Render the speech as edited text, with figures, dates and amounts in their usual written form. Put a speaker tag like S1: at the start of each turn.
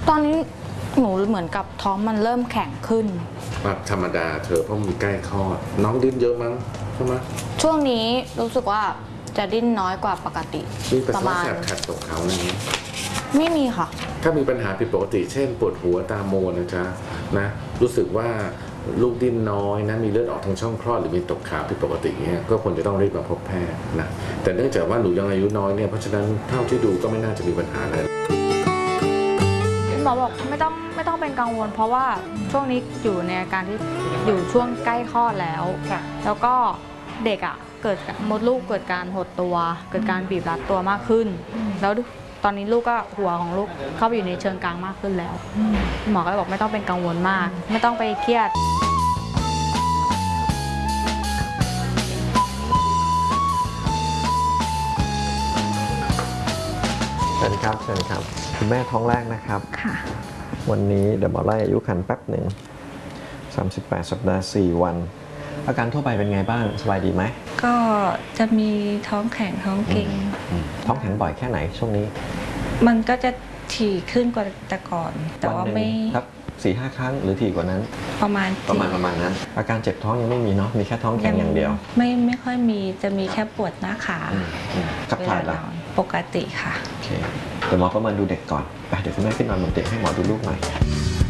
S1: ตอนนี้หนูเหมือนกับท้องมันเริ่มแข็งขึ้น
S2: ธรรมดาเธอเพราะมีใกล้คลอดน้องดิ้นเยอะมั้งใช่ไหม
S1: ช่วงนี้รู้สึกว่าจะดิ้นน้อยกว่าปกติ
S2: มีปัสสาวะขัดตกเขาอะไรนี้
S1: ไม่มีค่ะ
S2: ถ้ามีปัญหาผิดปกติเช่นปวดหัวตาโมนะจ๊ะนะรู้สึกว่าลูกดิ้นน้อยนะมีเลือดออกทางช่องคลอดหรือมีตกขาวผิดปกติเนี่ยก็ควรจะต้องรีบมาพบแพทย์นะแต่เนื่องจากว่าหนูยังอายุน้อยเนี่ยเพราะฉะนั้นเท่าที่ดูก็ไม่น่าจะมีปัญหาเลย
S1: หมอบอกไม่ต้องเป็นกังวลเพราะว่าช่วงนี้อยู่ในอาการที่อยู่ช่วงใกล้คลอดแล้วแล้วก็เด็กอ่ะเกิดมดลูกเกิดการหดตัวเกิดการบีบรัดตัวมากขึ้นแล้วตอนนี้ลูกก็หัวของลูกเข้าไปอยู่ในเชิงกลางมากขึ้นแล้วหมอก็บอกไม่ต้องเป็นกังวลมากไม่ต้องไปเครียด
S3: เชิญครับเชิญครับคุณแม่ท้องแรกนะครับ
S1: ค่ะ
S3: วันนี้เดี๋ยวหมอไล่อายุครรภ์แป๊บหนึ่ง38 สัปดาห์ 4 วันอาการทั่วไปเป็นไงบ้างสบายดีไหม
S4: ก็จะมีท้องแข็งท้องเกร็ง
S3: ท้องแข็งบ่อยแค่ไหนช่วงนี้
S4: มันก็จะถี่ขึ้นกว่าแต่ก่อนแต่ว่าไม่
S3: ครับ4-5 ครั้งหรือถี่กว่านั้น
S4: ประมาณ
S3: นั้นอาการเจ็บท้องยังไม่มีเนาะมีแค่ท้องแข็งอย่างเดียว
S4: ไม่ค่อยมีจะมีแค่ปวดหน้าขา
S3: ขับถ่ายล่ะ
S4: ปกติค่ะ
S3: โอเคเดี๋ยวหมอประเมินดูเด็กก่อนไปเดี๋ยวคุณแม่ขึ้นนอนบนเตียงให้หมอดูลูกหน่อย